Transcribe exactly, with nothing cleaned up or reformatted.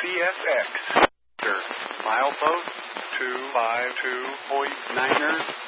C S X. Milepost two five two point niner.